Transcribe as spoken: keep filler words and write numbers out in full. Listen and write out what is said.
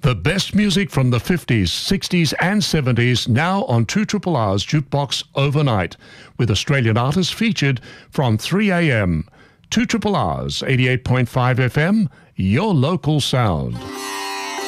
The best music from the fifties, sixties and seventies now on two Triple R's Jukebox Overnight, with Australian artists featured from three a m two Triple R's eighty-eight point five F M, your local sound.